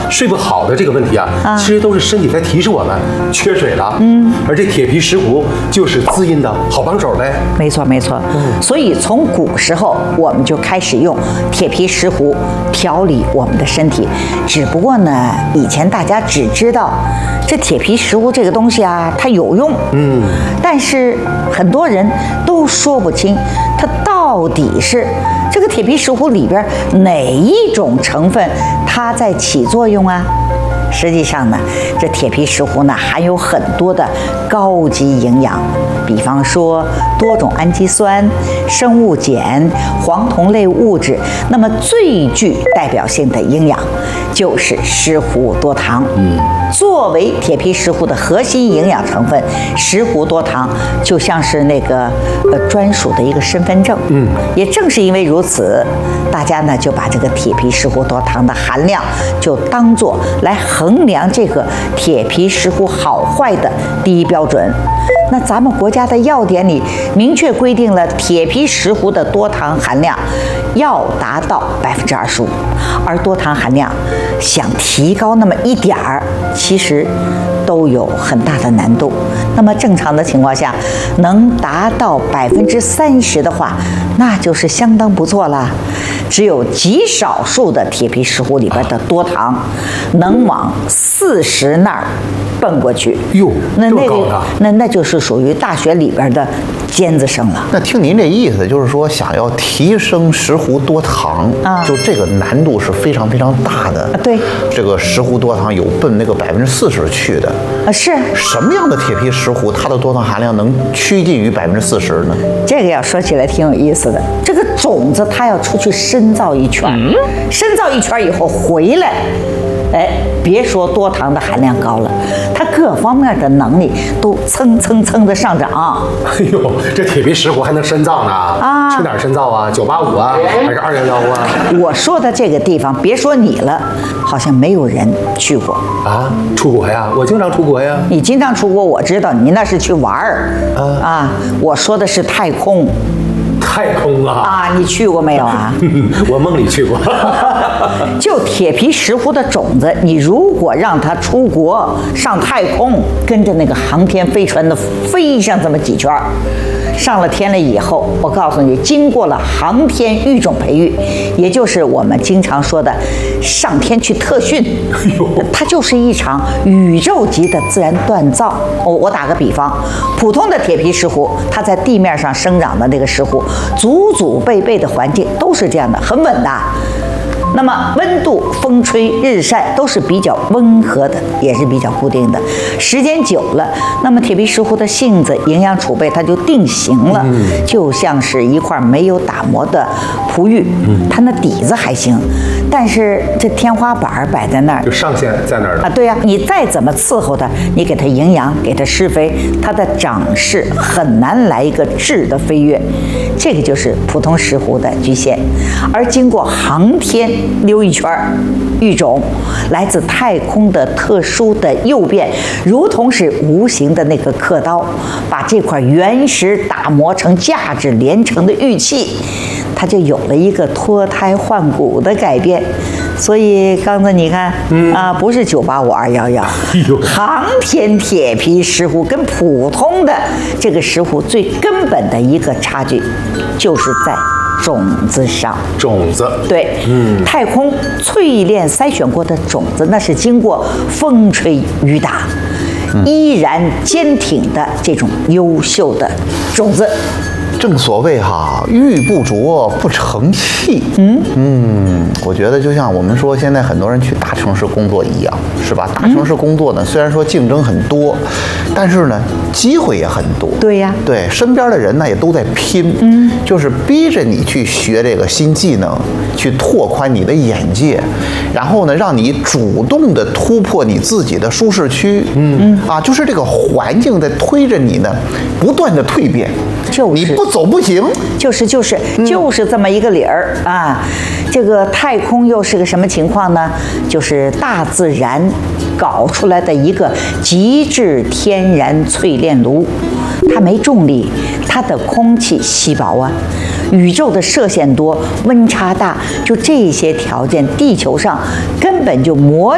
睡不好的这个问题啊，其实都是身体在提示我们缺水了。而这铁皮石斛就是滋阴的好帮手呗。 没错没错。所以从古时候我们就开始用铁皮石斛调理我们的身体，只不过呢，以前大家只知道这铁皮石斛这个东西啊，它有用，但是很多人都说不清它到底是这个铁皮石斛里边哪一种成分它在起作用啊。实际上呢，这铁皮石斛呢含有很多的高级营养，比方说多种氨基酸、生物碱、黄酮类物质。那么最具代表性的营养就是石斛多糖。作为铁皮石斛的核心营养成分，石斛多糖就像是那个专属的一个身份证。也正是因为如此，大家呢就把这个铁皮石斛多糖的含量就当做来衡量这个铁皮石斛好坏的第一标准。那咱们国家的药典里明确规定了，铁皮石斛的多糖含量要达到25%，而多糖含量想提高那么一点儿，其实都有很大的难度。那么正常的情况下，能达到30%的话，那就是相当不错了。只有极少数的铁皮石斛里边的多糖能往40那儿奔过去。 哟，这么高呢？ 那就是属于大学里边的尖子生了。 那听您这意思，就是说想要提升石斛多糖就这个难度是非常非常大的。 对， 这个石斛多糖有奔那个40%去的。 是什么样的铁皮石斛，它的多糖含量能趋近于40%呢？ 这个要说起来挺有意思的。这个种子它要出去深造一圈，深造一圈以后回来，别说多糖的含量高了，它各方面的能力都蹭的上涨。 哎呦，这铁皮石斛还能深造呢？去哪儿深造啊？985啊，还是211啊？ 我说的这个地方，别说你了，好像没有人去过啊。出国呀？我经常出国呀。 你经常出国，我知道你那是去玩儿我说的是太空。 太空啊！ 你去过没有啊？ 我梦里去过。 就铁皮石斛的种子，你如果让它出国上太空，跟着那个航天飞船的飞上这么几圈，上了天了以后，我告诉你，经过了航天育种培育，也就是我们经常说的上天去特训，它就是一场宇宙级的自然锻造。我打个比方，普通的铁皮石斛，它在地面上生长的那个石斛，祖辈的环境都是这样的，很稳的。那么温度、风吹日晒都是比较温和的，也是比较固定的。时间久了，那么铁皮石斛的性子、营养储备它就定型了，就像是一块没有打磨的璞玉，它那底子还行，但是这天花板摆在那儿， 就上限在那儿了对呀，你再怎么伺候它，你给它营养，给它施肥，它的长势很难来一个质的飞跃。这个就是普通石斛的局限。而经过航天溜一圈育种，来自太空的特殊的诱变，如同是无形的那个刻刀，把这块原石打磨成价值连城的玉器，它就有了一个脱胎换骨的改变。所以刚才你看不是985、211，航天铁皮石斛跟普通的这个石斛最根本的一个差距，就是在种子上。 种子， 对，太空淬炼筛选过的种子，那是经过风吹雨打，依然坚挺的这种优秀的种子。 正所谓玉不琢不成器。我觉得就像我们说现在很多人去大城市工作一样，是吧？大城市工作呢，虽然说竞争很多，但是呢机会也很多。 对呀， 对，身边的人呢也都在拼，就是逼着你去学这个新技能，去拓宽你的眼界，然后呢让你主动的突破你自己的舒适区。就是这个环境在推着你呢不断的蜕变。你不走不行， 就是这么一个理儿啊。这个太空又是个什么情况呢？就是大自然搞出来的一个极致天然淬炼炉，它没重力，它的空气稀薄啊，宇宙的射线多，温差大，就这些条件，地球上根本就磨